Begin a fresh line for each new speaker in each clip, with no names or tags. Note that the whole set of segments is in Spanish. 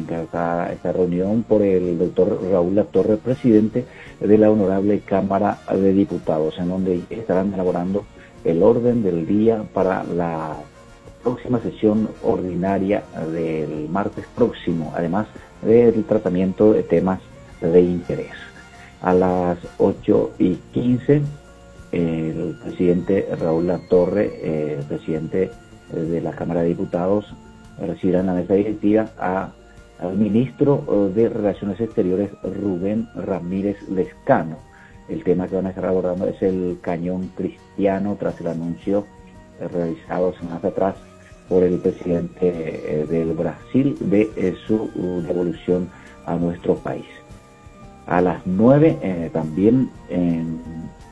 encabezada esta reunión por el doctor Raúl Latorre, presidente de la Honorable Cámara de Diputados, en donde estarán elaborando el orden del día para la próxima sesión ordinaria del martes próximo, además del tratamiento de temas de interés. A las 8:15, el presidente Raúl Latorre, presidente de la Cámara de Diputados, recibirá en la mesa directiva al ministro de Relaciones Exteriores, Rubén Ramírez Lescano. El tema que van a estar abordando es el cañón cristiano, tras el anuncio realizado semanas atrás por el presidente del Brasil de su devolución a nuestro país. A las 9, también en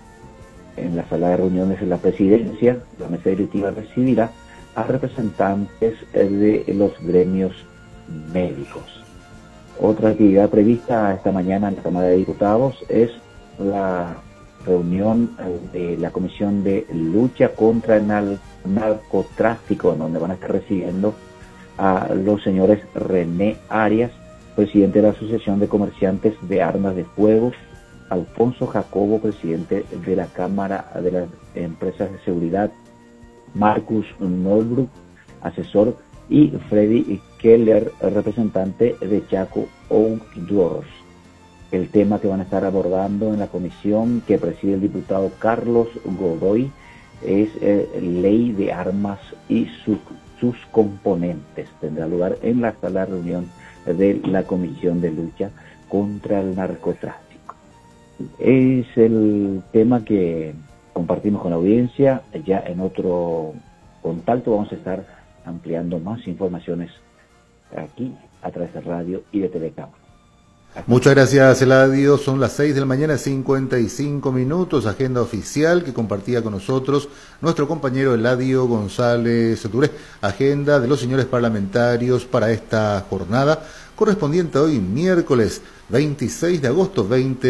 la sala de reuniones de la presidencia, la mesa directiva recibirá a representantes de los gremios médicos. Otra actividad prevista esta mañana en la Cámara de Diputados es la reunión de la Comisión de Lucha contra el Narcotráfico, en donde van a estar recibiendo a los señores René Arias, presidente de la Asociación de Comerciantes de Armas de Fuego, Alfonso Jacobo, presidente de la Cámara de las Empresas de Seguridad, Marcus Noldrup, asesor, y Freddy Keller, representante de Chaco Outdoors. El tema que van a estar abordando en la comisión que preside el diputado Carlos Godoy es ley de armas y sus componentes. Tendrá lugar en la sala de reunión de la Comisión de Lucha contra el Narcotráfico. Es el tema que compartimos con la audiencia. Ya en otro contacto vamos a estar ampliando más informaciones aquí a través de radio y de Telecama.
Muchas gracias, Eladio. Son las 6 de la mañana, 55 minutos. Agenda oficial que compartía con nosotros nuestro compañero Eladio González Touré. Agenda de los señores parlamentarios para esta jornada correspondiente a hoy, miércoles 26 de agosto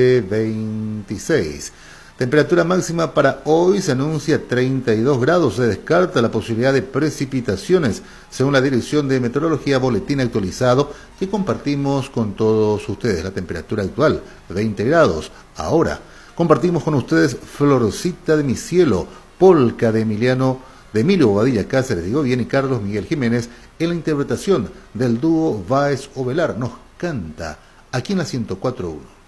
2026. Temperatura máxima para hoy se anuncia 32 grados. Se descarta la posibilidad de precipitaciones, según la Dirección de Meteorología, boletín actualizado que compartimos con todos ustedes. La temperatura actual, 20 grados. Ahora, compartimos con ustedes Florcita de mi cielo, polca de Emilio Bobadilla Cáceres de Gobién y Carlos Miguel Jiménez, en la interpretación del dúo Báez Ovelar. Nos canta aquí en la 104.1.